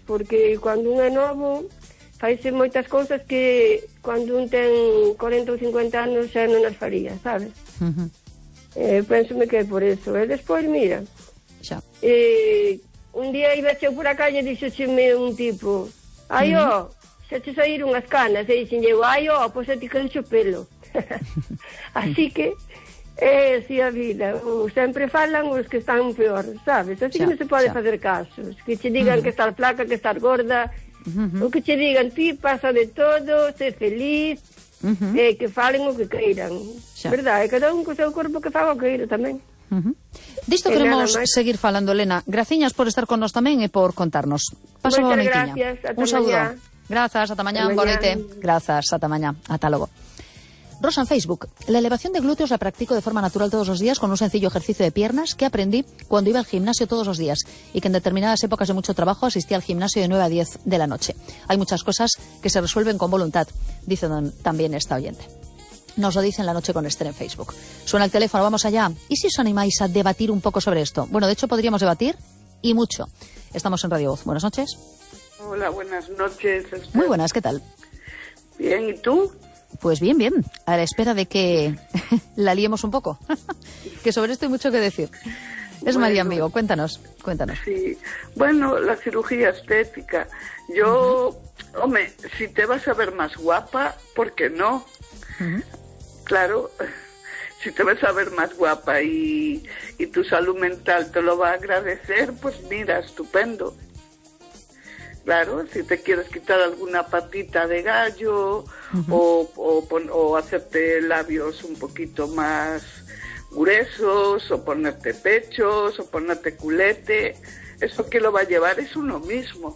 porque cando un é novo faise moitas cousas que cando un ten 40 ou 50 anos xa non as faría, sabes? Pénsome que é por eso. E despois, mira, un día iba eu por a calle e dixocheme un tipo, ai, xa te saíron as canas, e dixen eu, ai, pois a ti querecho pelo. Así que é así a vida, sempre falan os que están peor, sabes? Así que non se pode facer casos, que che digan que estar flaca, que estar gorda, o que che digan, ti pasa de todo, sé feliz, que falen o que queiran, verdad? E cada un co seu corpo que faga o que queira tamén. Disto queremos seguir falando, Elena. Graciñas por estar con nos tamén e por contarnos. Pasa boa noitiña. Un saúdo. Grazas, ata mañá, boa noite. Grazas, ata mañá. Ata logo. Rosa en Facebook. La elevación de glúteos la practico de forma natural todos los días con un sencillo ejercicio de piernas que aprendí cuando iba al gimnasio todos los días y que en determinadas épocas de mucho trabajo asistía al gimnasio de 9 a 10 de la noche. Hay muchas cosas que se resuelven con voluntad, dice también esta oyente. Nos lo dice en La Noche con Esther en Facebook. Suena el teléfono, vamos allá. ¿Y si os animáis a debatir un poco sobre esto? Bueno, de hecho podríamos debatir y mucho. Estamos en Radio Voz. Buenas noches. Hola, buenas noches. Esther. Muy buenas, ¿qué tal? Bien, ¿y tú? Pues bien, bien. A la espera de que la liemos un poco. Que sobre esto hay mucho que decir. Es María Amigo, cuéntanos. Sí, bueno, la cirugía estética. Yo, hombre, si te vas a ver más guapa, ¿por qué no? Claro, si te vas a ver más guapa y tu salud mental te lo va a agradecer, pues mira, estupendo. Claro, si te quieres quitar alguna patita de gallo o hacerte labios un poquito más gruesos o ponerte pechos o ponerte culete, eso que lo va a llevar es uno mismo.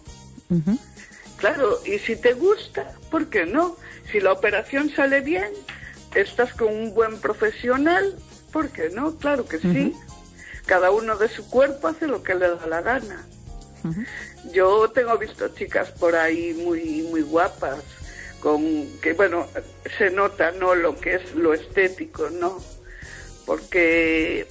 Claro, y si te gusta, ¿por qué no? Si la operación sale bien, estás con un buen profesional, ¿por qué no? Claro que sí. Cada uno de su cuerpo hace lo que le da la gana. Yo tengo visto chicas por ahí muy guapas, que bueno, se nota, ¿no?, lo que es lo estético, ¿no? Porque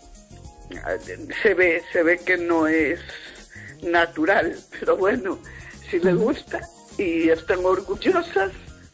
se ve que no es natural, pero bueno, si le gusta y están orgullosas,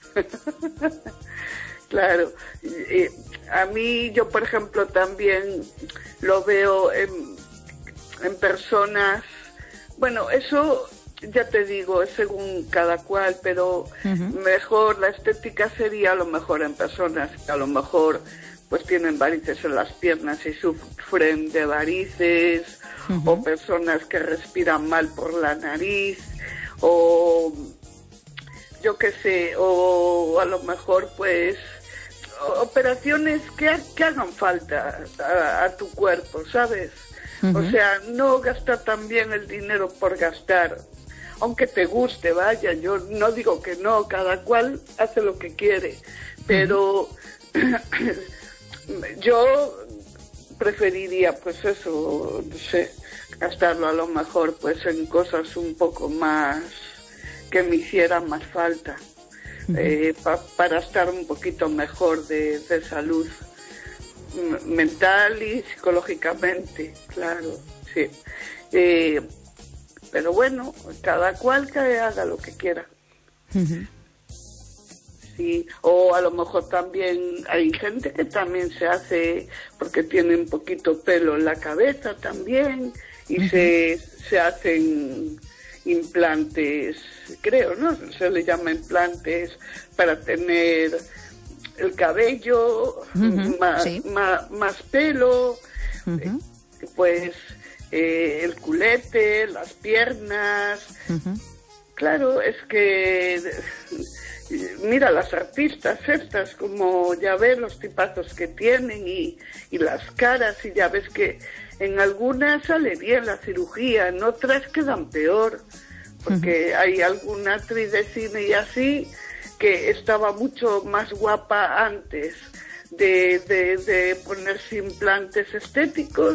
claro. A mí, yo por ejemplo también lo veo en personas. Bueno, eso ya te digo, es según cada cual, pero mejor la estética sería a lo mejor en personas que a lo mejor pues tienen varices en las piernas y sufren de varices, o personas que respiran mal por la nariz, o yo qué sé, o a lo mejor pues operaciones que hagan falta a tu cuerpo, ¿sabes? O sea, no gastar también el dinero por gastar, aunque te guste, vaya, yo no digo que no, cada cual hace lo que quiere, pero yo preferiría, pues eso, no sé, gastarlo a lo mejor pues en cosas un poco más que me hicieran más falta, para estar un poquito mejor de salud mental y psicológicamente, claro, sí. Pero bueno, cada cual que haga lo que quiera. Sí, o a lo mejor también hay gente que también se hace porque tiene un poquito pelo en la cabeza también y se hacen implantes, creo, ¿no? Se le llama implantes para tener el cabello, más pelo, pues el culete, las piernas. Claro, es que mira las artistas estas, como ya ves los tipazos que tienen y las caras, y ya ves que en algunas sale bien la cirugía, en otras quedan peor, porque hay alguna actriz de cine y así que estaba mucho más guapa antes de ponerse implantes estéticos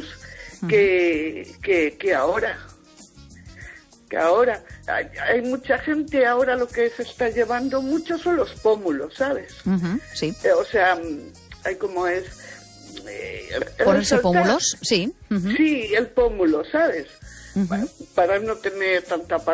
que ahora. Que ahora hay mucha gente, ahora lo que se está llevando mucho son los pómulos, ¿sabes? Sí. O sea, hay como es... ¿Ponerse pómulos? Sí. Sí, el pómulo, ¿sabes? Para no tener tanta